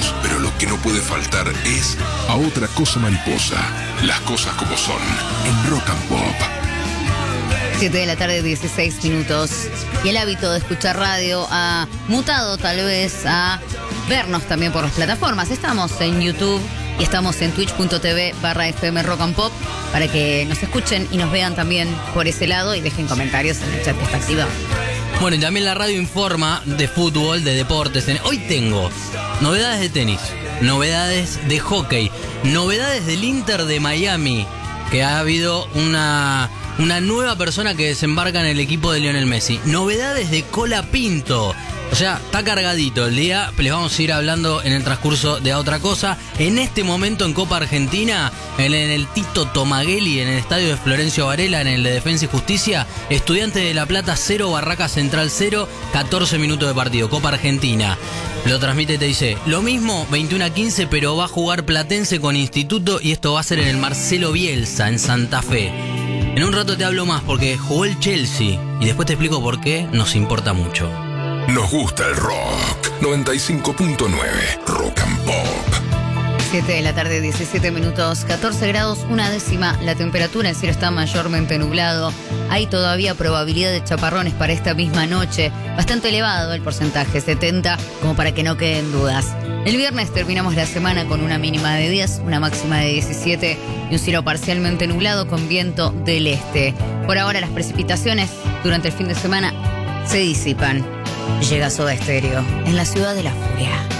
todos, pero lo que no puede faltar es A Otra Cosa Mariposa. Las cosas como son, en Rock and Pop. 7 de la tarde, 16 minutos. Y el hábito de escuchar radio ha mutado tal vez a vernos también por las plataformas. Estamos en YouTube y estamos en twitch.tv/FM Rock and Pop para que nos escuchen y nos vean también por ese lado y dejen comentarios en el chat que está activado. Bueno, y también la radio informa de fútbol, de deportes. Hoy tengo novedades de tenis, novedades de hockey, novedades del Inter de Miami, que ha habido una nueva persona que desembarca en el equipo de Lionel Messi. Novedades de Colapinto. O sea, está cargadito el día. Les vamos a ir hablando en el transcurso de otra cosa. En este momento en Copa Argentina, en el Tito Tomagueli, en el estadio de Florencio Varela, en el de Defensa y Justicia, Estudiantes de La Plata 0, Barracas Central 0, 14 minutos de partido. Copa Argentina. Lo transmite y te dice, lo mismo, 21-15, pero va a jugar Platense con Instituto y esto va a ser en el Marcelo Bielsa, en Santa Fe. En un rato te hablo más porque jugó el Chelsea y después te explico por qué nos importa mucho. Nos gusta el rock. 95.9 Rock and Pop. 7 de la tarde, 17 minutos, 14 grados, 1/10 la temperatura. El cielo está mayormente nublado. Hay todavía probabilidad de chaparrones para esta misma noche. Bastante elevado el porcentaje, 70, como para que no queden dudas. El viernes terminamos la semana con una mínima de 10, una máxima de 17 y un cielo parcialmente nublado con viento del este. Por ahora las precipitaciones durante el fin de semana se disipan. Llega Soda Stereo en la ciudad de la furia.